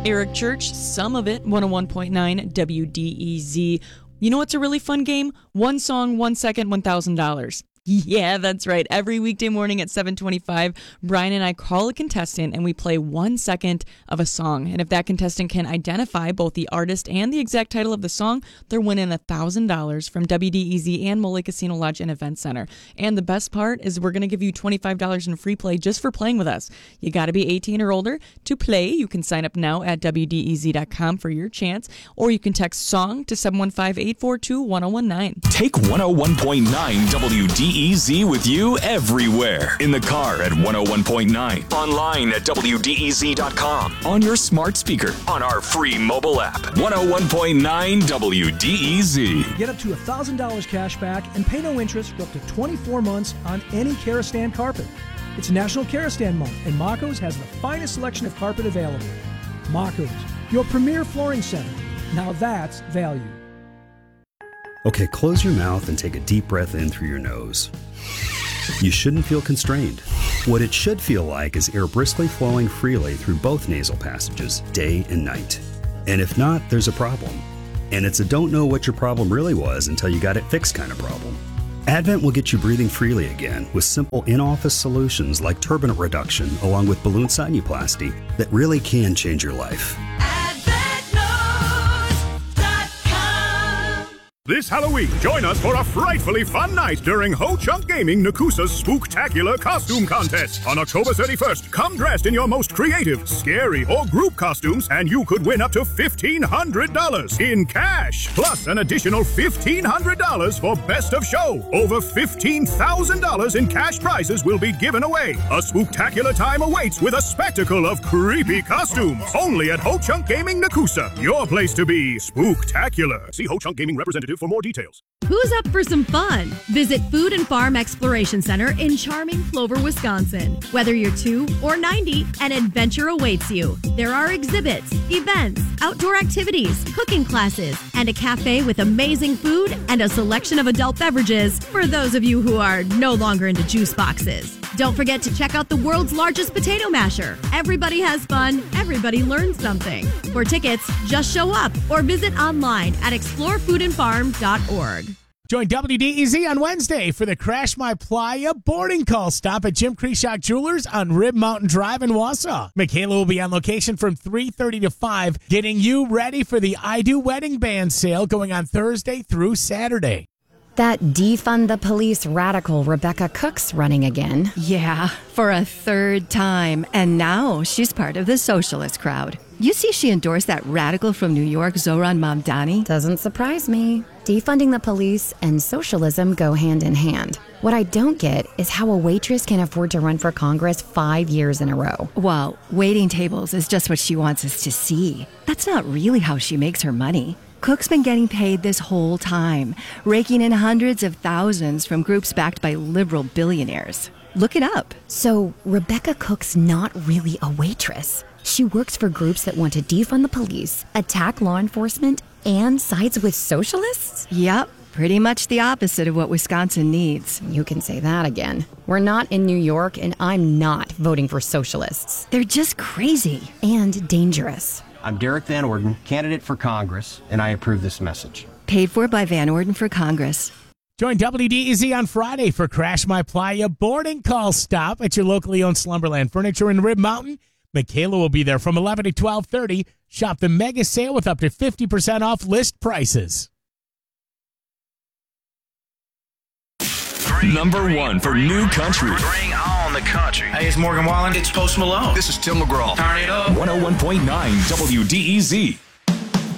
Eric Church, some of it 101.9 WDEZ. You know what's a really fun game? One song, 1 second, $1,000. Yeah, that's right. Every weekday morning at 7:25, Brian and I call a contestant and we play 1 second of a song. And if that contestant can identify both the artist and the exact title of the song, they're winning $1,000 from WDEZ and Mole Casino Lodge and Event Center. And the best part is we're going to give you $25 in free play just for playing with us. You got to be 18 or older to play. You can sign up now at WDEZ.com for your chance, or you can text SONG to 715-842-1019. Take 101.9 WDEZ with you everywhere. In the car at 101.9. Online at WDEZ.com. On your smart speaker. On our free mobile app. 101.9 WDEZ. Get up to $1,000 cash back and pay no interest for up to 24 months on any Karastan carpet. It's National Karastan Month, and Mako's has the finest selection of carpet available. Mako's, your premier flooring center. Now that's value. Okay, close your mouth and take a deep breath in through your nose. You shouldn't feel constrained. What it should feel like is air briskly flowing freely through both nasal passages, day and night. And if not, there's a problem. And it's a don't know what your problem really was until you got it fixed kind of problem. Advent will get you breathing freely again with simple in-office solutions like turbinate reduction along with balloon sinuplasty that really can change your life. This Halloween, join us for a frightfully fun night during Ho Chunk Gaming Nakusa's Spooktacular Costume Contest. On October 31st, come dressed in your most creative, scary, or group costumes, and you could win up to $1,500 in cash, plus an additional $1,500 for Best of Show. Over $15,000 in cash prizes will be given away. A spooktacular time awaits with a spectacle of creepy costumes. Only at Ho Chunk Gaming Nakusa, your place to be spooktacular. See Ho Chunk Gaming representative for more details. Who's up for some fun? Visit Food and Farm Exploration Center in charming Plover, Wisconsin. Whether you're 2 or 90, an adventure awaits you. There are exhibits, events, outdoor activities, cooking classes, and a cafe with amazing food and a selection of adult beverages for those of you who are no longer into juice boxes. Don't forget to check out the world's largest potato masher. Everybody has fun. Everybody learns something. For tickets, just show up or visit online at explorefoodandfarm.org. Join WDEZ on Wednesday for the Crash My Playa boarding call stop at Jim Kreshock Jewelers on Rib Mountain Drive in Wausau. Michaela will be on location from 3:30 to 5, getting you ready for the I Do Wedding Band sale going on Thursday through Saturday. That defund the police radical Rebecca Cook's running again. Yeah, for a third time. And now she's part of the socialist crowd. You see she endorsed that radical from New York, Zohran Mamdani? Doesn't surprise me. Defunding the police and socialism go hand in hand. What I don't get is how a waitress can afford to run for Congress 5 years in a row. Well, waiting tables is just what she wants us to see. That's not really how she makes her money. Cook's been getting paid this whole time, raking in hundreds of thousands from groups backed by liberal billionaires. Look it up. So Rebecca Cook's not really a waitress. She works for groups that want to defund the police, attack law enforcement, and sides with socialists? Yep, pretty much the opposite of what Wisconsin needs. You can say that again. We're not in New York, and I'm not voting for socialists. They're just crazy. And dangerous. I'm Derek Van Orden, candidate for Congress, and I approve this message. Paid for by Van Orden for Congress. Join WDEZ on Friday for Crash My Playa boarding call stop at your locally owned Slumberland Furniture in Rib Mountain. Michaela will be there from 11 to 12:30. Shop the mega sale with up to 50% off list prices. Number 1 for new country. Bring on the country. Hey, it's Morgan Wallen. It's Post Malone. This is Tim McGraw. Turn it up. 101.9 WDEZ.